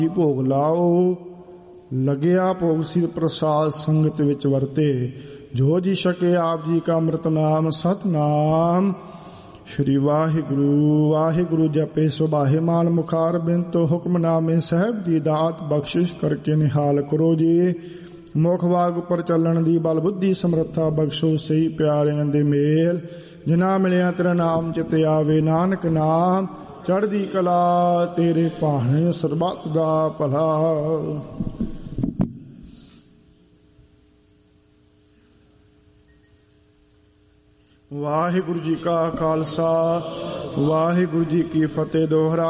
ਭੋਗ ਲਾਓ। ਲੱਗਿਆ ਭੋਗ ਸਿਰ ਪ੍ਰਸਾਦ ਸੰਗਤ ਵਿੱਚ ਵਰਤੇ। ਜੋ ਜੀ ਛਕੇ ਆਪ ਜੀ ਕਾ ਅੰਮ੍ਰਿਤ ਨਾਮ ਸਤਨਾਮ। ਸ਼੍ਰੀ ਵਾਹਿਗੁਰੂ ਵਾਹਿਗੁਰੂ ਜਪੇ ਸੁਭਾਹੇ ਮਾਨ ਮੁਖਾਰ ਬਿੰਤੋ ਹੁਕਮਨਾਮੇ ਸਾਹਿਬ ਦੀ ਦਾਤ ਬਖਸ਼ਿਸ਼ ਕਰਕੇ ਨਿਹਾਲ ਕਰੋ ਜੀ। ਮੁਖ ਵਾਗ ਉੱਪਰ ਚੱਲਣ ਦੀ ਬਲ ਬੁੱਧੀ ਸਮਰੱਥਾ ਬਖਸ਼ੋ ਸਹੀ ਪਿਆਰਿਆਂ ਦੇ ਮੇਲ। ਜਿਨ੍ਹਾਂ ਮਿਲਿਆ ਤੇਰਾ ਨਾਮ ਚਿਤ ਆਵੇ ਨਾਨਕ ਨਾਮ। ਚੜ੍ਹਦੀ ਕਲਾ ਤੇਰੇ ਭਾਣੇ ਸਰਬੱਤ ਦਾ ਭਲਾ। ਵਾਹਿਗੁਰੂ ਜੀ ਕਾ ਖਾਲਸਾ ਵਾਹਿਗੁਰੂ ਜੀ ਕੀ ਫਤਿਹ। ਦੋਹਰਾ